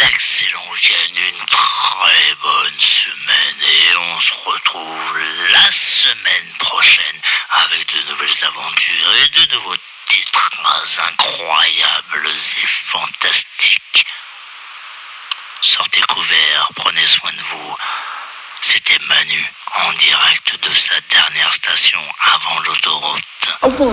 excellent week-end, une très bonne semaine et on se retrouve la semaine prochaine avec de nouvelles aventures et de nouveaux titres incroyables et fantastiques. Sortez couverts, prenez soin de vous. C'était Manu en direct de sa dernière station avant l'autoroute.